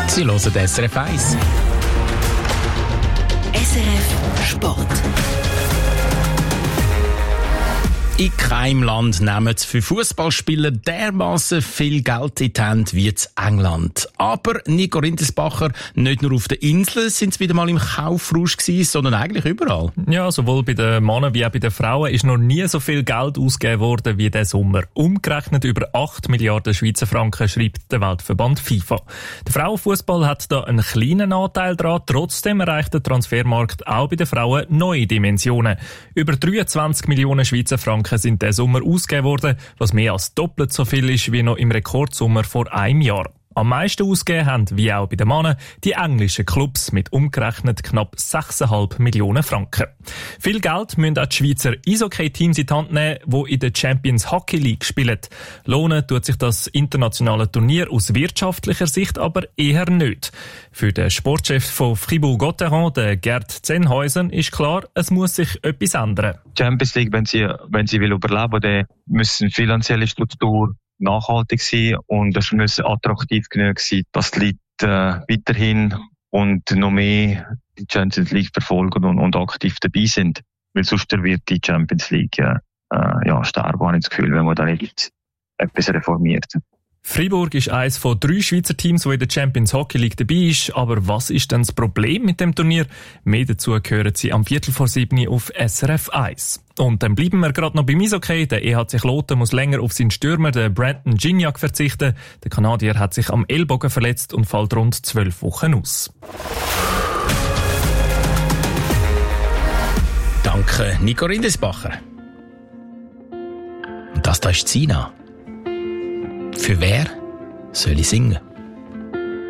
Sie hören SRF 1. SRF Sport. In keinem Land nehmen für Fußballspieler dermassen viel Geld in die Hand wie in England. Aber Nico Rindlisbacher, nicht nur auf den Inseln sind sie wieder mal im Kaufrausch gewesen, sondern eigentlich überall. Ja, sowohl bei den Männern wie auch bei den Frauen ist noch nie so viel Geld ausgegeben worden wie diesen Sommer. Umgerechnet über 8 Milliarden Schweizer Franken, schreibt der Weltverband FIFA. Der Frauenfußball hat da einen kleinen Anteil dran. Trotzdem erreicht der Transfermarkt auch bei den Frauen neue Dimensionen. Über 23 Millionen Schweizer Franken sind diesen Sommer ausgegeben worden, was mehr als doppelt so viel ist wie noch im Rekordsommer vor einem Jahr. Am meisten ausgegeben haben, wie auch bei den Männern, die englischen Clubs mit umgerechnet knapp 6,5 Millionen Franken. Viel Geld müssen auch die Schweizer Eishockey-Teams in die Hand nehmen, die in der Champions Hockey League spielen. Lohnen tut sich das internationale Turnier aus wirtschaftlicher Sicht aber eher nicht. Für den Sportchef von Fribourg-Gotteron, den Gerd Zenhäusen, ist klar, es muss sich etwas ändern. Die Champions League, wenn sie will überleben, dann müssen finanzielle Struktur nachhaltig sein und es muss attraktiv genug sein, dass die Leute weiterhin und noch mehr die Champions League verfolgen und aktiv dabei sind. Weil sonst wird die Champions League sterben, habe ich das Gefühl, wenn man da nicht etwas reformiert. Fribourg ist eines von 3 Schweizer Teams, die in der Champions Hockey League dabei ist. Aber was ist denn das Problem mit dem Turnier? Mehr dazu hören Sie am 6:15 auf SRF 1. Und dann bleiben wir gerade noch beim Eishockey. Der EHC Kloten muss länger auf seinen Stürmer, den Brandon Gignac, verzichten. Der Kanadier hat sich am Ellbogen verletzt und fällt rund 12 Wochen aus. Danke, Nico Rindlisbacher. Und das da ist Sina. Für wer soll ich singen?